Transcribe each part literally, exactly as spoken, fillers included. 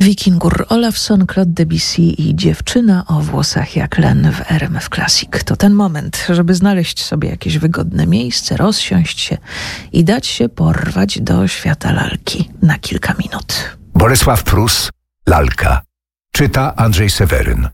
Wikingur Olafsson, Claude Debussy i Dziewczyna o włosach jak len w R M F Classic. To ten moment, żeby znaleźć sobie jakieś wygodne miejsce, rozsiąść się i dać się porwać do świata lalki na kilka minut. Bolesław Prus, Lalka. Czyta Andrzej Seweryn.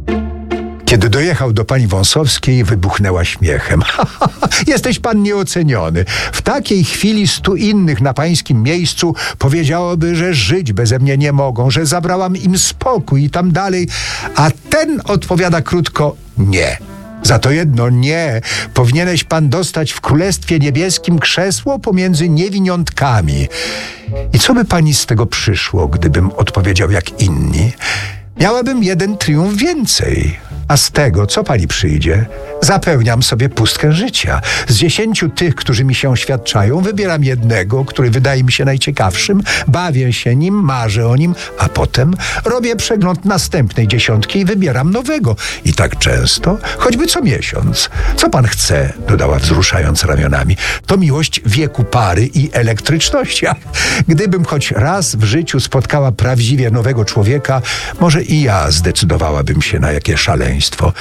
Kiedy dojechał do pani Wąsowskiej, wybuchnęła śmiechem. Jesteś pan nieoceniony. W takiej chwili stu innych na pańskim miejscu powiedziałoby, że żyć beze mnie nie mogą, że zabrałam im spokój i tam dalej. A ten odpowiada krótko: nie. Za to jedno nie. Powinieneś pan dostać w Królestwie Niebieskim krzesło pomiędzy niewiniątkami. I co by pani z tego przyszło, gdybym odpowiedział jak inni? Miałabym jeden triumf więcej. A z tego, co pani przyjdzie, zapełniam sobie pustkę życia. Z dziesięciu tych, którzy mi się oświadczają, wybieram jednego, który wydaje mi się najciekawszym, bawię się nim, marzę o nim, a potem robię przegląd następnej dziesiątki i wybieram nowego. I tak często, choćby co miesiąc. Co pan chce? Dodała wzruszając ramionami. To miłość wieku pary i elektryczności. A gdybym choć raz w życiu spotkała prawdziwie nowego człowieka, może i ja zdecydowałabym się na jakie szaleństwo.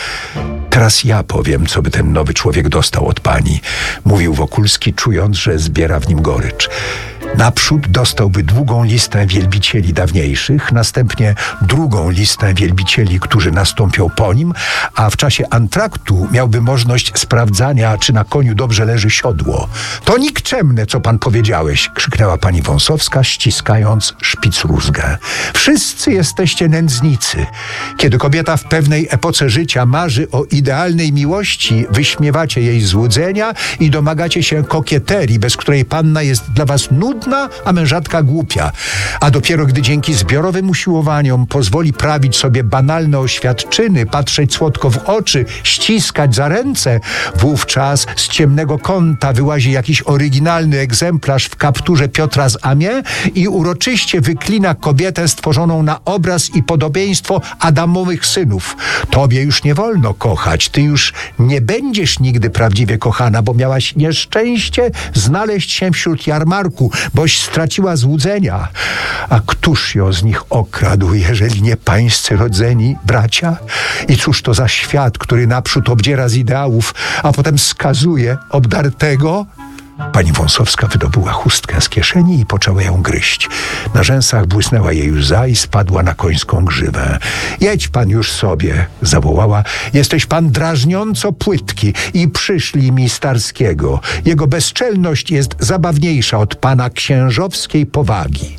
Teraz ja powiem, co by ten nowy człowiek dostał od pani, mówił Wokulski, czując, że zbiera w nim gorycz. Naprzód dostałby długą listę wielbicieli dawniejszych, następnie drugą listę wielbicieli, którzy nastąpią po nim, a w czasie antraktu miałby możliwość sprawdzania, czy na koniu dobrze leży siodło. To nikczemne, co pan powiedziałeś, krzyknęła pani Wąsowska, ściskając szpicrózgę. Wszyscy jesteście nędznicy. Kiedy kobieta w pewnej epoce życia marzy o idealnej miłości, wyśmiewacie jej złudzenia i domagacie się kokieterii, bez której panna jest dla was nudna, a mężatka głupia. A dopiero gdy dzięki zbiorowym usiłowaniom pozwoli prawić sobie banalne oświadczyny, patrzeć słodko w oczy, ściskać za ręce, wówczas z ciemnego kąta wyłazi jakiś oryginalny egzemplarz w kapturze Piotra z Amiens i uroczyście wyklina kobietę stworzoną na obraz i podobieństwo Adamowych synów. Tobie już nie wolno kochać, ty już nie będziesz nigdy prawdziwie kochana, bo miałaś nieszczęście znaleźć się wśród jarmarku, boś straciła złudzenia. A któż ją z nich okradł, jeżeli nie pańscy rodzeni bracia? I cóż to za świat, który naprzód obdziera z ideałów, a potem skazuje obdartego? Pani Wąsowska wydobyła chustkę z kieszeni i poczęła ją gryźć. Na rzęsach błysnęła jej łza i spadła na końską grzywę. Jedź pan już sobie, zawołała. Jesteś pan drażniąco płytki i przyszli mi Starskiego. Jego bezczelność jest zabawniejsza od pana księżowskiej powagi.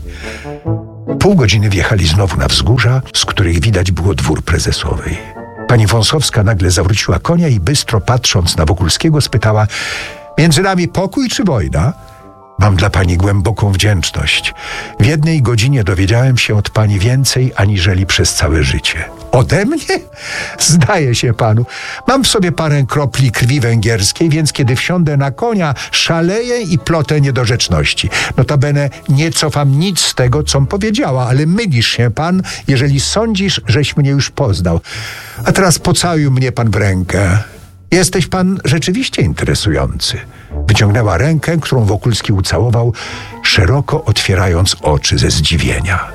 Pół godziny wjechali znowu na wzgórza, z których widać było dwór prezesowej. Pani Wąsowska nagle zawróciła konia i bystro patrząc na Wokulskiego spytała: między nami pokój czy wojna? Mam dla pani głęboką wdzięczność. W jednej godzinie dowiedziałem się od pani więcej, aniżeli przez całe życie. Ode mnie? Zdaje się panu. Mam w sobie parę kropli krwi węgierskiej, więc kiedy wsiądę na konia, szaleję i plotę niedorzeczności. Notabene nie cofam nic z tego, com powiedziała, ale mylisz się pan, jeżeli sądzisz, żeś mnie już poznał. A teraz pocałuj mnie pan w rękę. Jesteś pan rzeczywiście interesujący. Wyciągnęła rękę, którą Wokulski ucałował, szeroko otwierając oczy ze zdziwienia.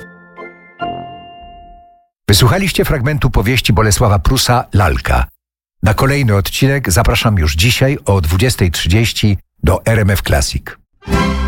Wysłuchaliście fragmentu powieści Bolesława Prusa Lalka. Na kolejny odcinek zapraszam już dzisiaj o dwudziestej trzydzieści do R M F Classic.